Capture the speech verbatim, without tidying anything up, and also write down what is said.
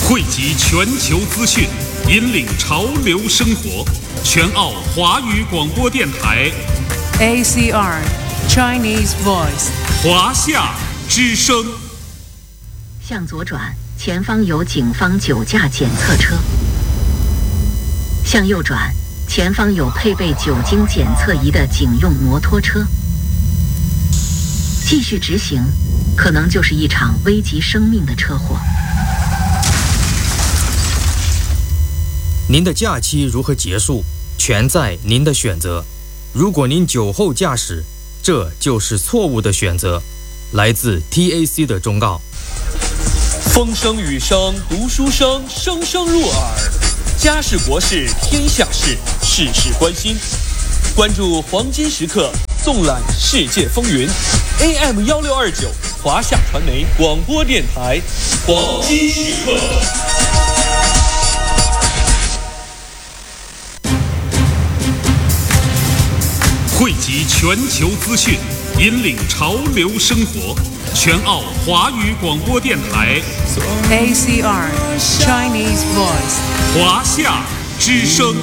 汇集全球资讯，引领潮流生活。全澳华语广播电台 A C R Chinese Voice 华夏之声。 向左转，前方有警方酒驾检测车。向右转，前方有配备酒精检测仪的警用摩托车。继续直行，可能就是一场危及生命的车祸。 您的假期如何结束，全在您的选择。如果您酒后驾驶，这就是错误的选择。来自 T A C 的忠告。 风声雨声读书声，声声入耳。家事国事天下事，事事关心。关注黄金时刻，纵览世界风云。A M 幺六二九华夏传媒广播电台，黄金时刻。 汇集全球资讯，引领潮流生活。全澳华语广播电台 A C R Chinese Voice 华夏之声。